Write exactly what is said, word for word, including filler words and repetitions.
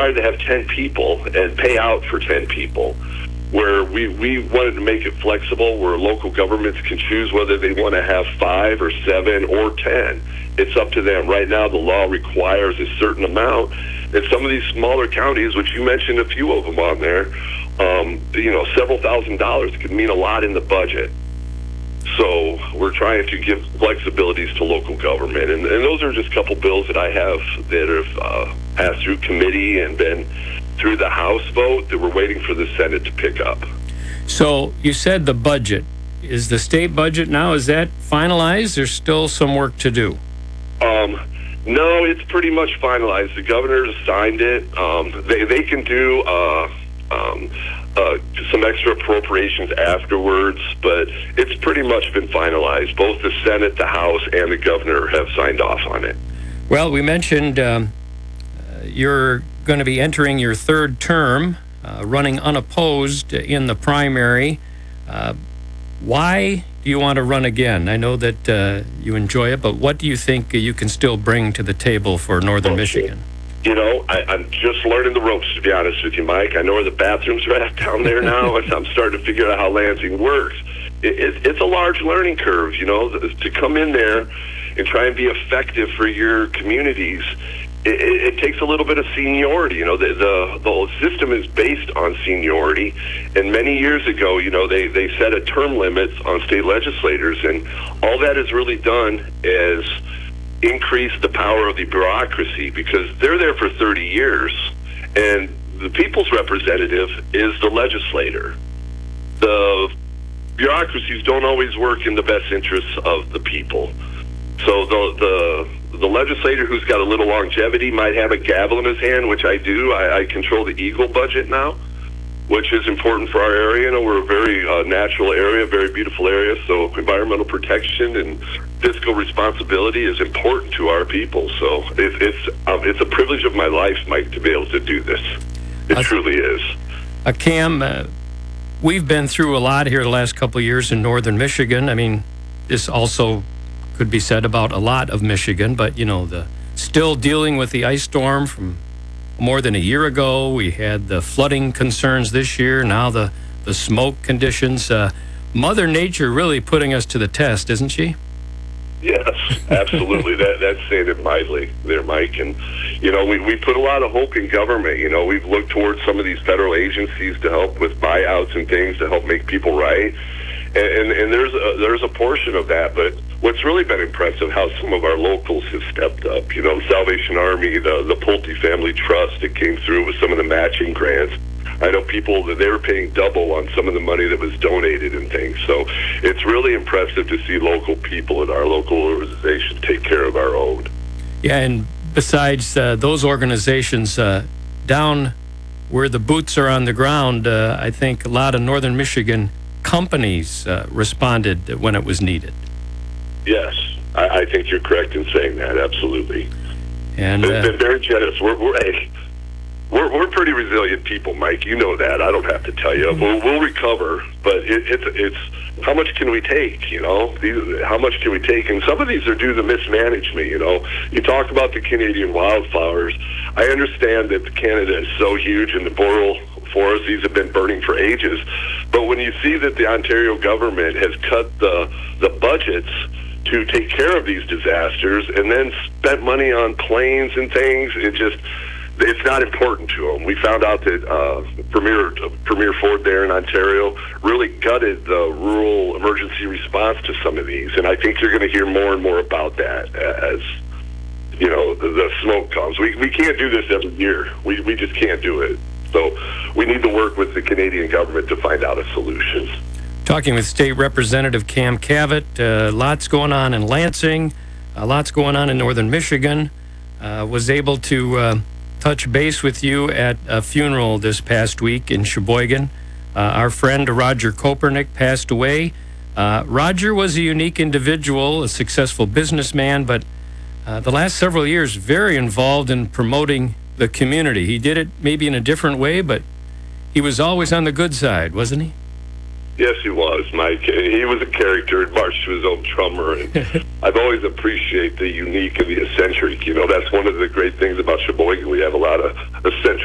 required to have ten people and pay out for ten people. Where we, we wanted to make it flexible, where local governments can choose whether they want to have five or seven or ten. It's up to them. Right now, the law requires a certain amount. And some of these smaller counties, which you mentioned a few of them on there, um, you know, several thousand dollars could mean a lot in the budget. So we're trying to give flexibilities to local government. And, and those are just a couple bills that I have that have uh, passed through committee and been through the House vote that we're waiting for the Senate to pick up. So you said the budget. Is the state budget now, is that finalized? There's still some work to do. Um, no, it's pretty much finalized. The governor signed it. Um, they, they can do uh, um, uh, some extra appropriations afterwards, but it's pretty much been finalized. Both the Senate, the House, and the governor have signed off on it. Well, we mentioned um, uh, you're going to be entering your third term, uh, running unopposed in the primary. Uh, why do you want to run again? I know that uh, you enjoy it, but what do you think you can still bring to the table for Northern okay. Michigan? You know, I, I'm just learning the ropes, to be honest with you, Mike. I know where the bathrooms are at down there now, and I'm starting to figure out how Lansing works. It, it, it's a large learning curve, you know, to come in there and try and be effective for your communities. It, it, it takes a little bit of seniority. You know, the, the the whole system is based on seniority. And many years ago, you know, they, they set a term limit on state legislators, and all that has really done is increase the power of the bureaucracy, because they're there for thirty years, and the people's representative is the legislator. The bureaucracies don't always work in the best interests of the people. So the the the legislator who's got a little longevity might have a gavel in his hand, which I do. I, I control the Eagle budget now, which is important for our area. You know, we're a very uh, natural area, very beautiful area, so environmental protection and fiscal responsibility is important to our people. So it, it's um, it's a privilege of my life, Mike, to be able to do this. It uh, truly is. Uh, Cam, uh, we've been through a lot here the last couple of years in Northern Michigan. I mean, this also could be said about a lot of Michigan, but, you know, the still dealing with the ice storm from more than a year ago. We had the flooding concerns this year, now the, the smoke conditions. Uh, Mother Nature really putting us to the test, isn't she? Yes, absolutely. that That's saying it mildly there, Mike. And, you know, we, we put a lot of hope in government. You know, we've looked towards some of these federal agencies to help with buyouts and things to help make people right. And, and, and there's, a, there's a portion of that, but what's really been impressive, how some of our locals have stepped up. You know, Salvation Army, the, the Pulte Family Trust that came through with some of the matching grants. I know people that they were paying double on some of the money that was donated and things. So it's really impressive to see local people in our local organization take care of our own. Yeah, and besides uh, those organizations, uh, down where the boots are on the ground, uh, I think a lot of Northern Michigan companies uh, responded when it was needed. Yes, I, I think you're correct in saying that. Absolutely, and they've uh, been very generous. We're we're, hey, we're we're pretty resilient people, Mike. You know that. I don't have to tell you. We'll, we'll recover, but it, it's it's how much can we take? You know, these, how much can we take? And some of these are due to mismanagement. You know, you talked about the Canadian wildflowers. I understand that Canada is so huge, and the boreal forests, these have been burning for ages. But when you see that the Ontario government has cut the the budgets to take care of these disasters and then spent money on planes and things, it just, it's not important to them. We found out that uh, Premier uh, Premier Ford there in Ontario really gutted the rural emergency response to some of these, and I think you're going to hear more and more about that as, you know, the, the smoke comes. We we can't do this every year. We we just can't do it. So we need to work with the Canadian government to find out a solution. Talking with State Representative Cam Cavett, uh, lots going on in Lansing, uh, lots going on in Northern Michigan. Uh, was able to uh, touch base with you at a funeral this past week in Sheboygan. Uh, our friend Roger Kopernik passed away. Uh, Roger was a unique individual, a successful businessman, but uh, the last several years very involved in promoting the community. He did it maybe in a different way, but he was always on the good side, wasn't he? Yes, he was, Mike. He was a character and marched to his own drummer. And I've always appreciated the unique and the eccentric. You know, that's one of the great things about Sheboygan. We have a lot of eccentric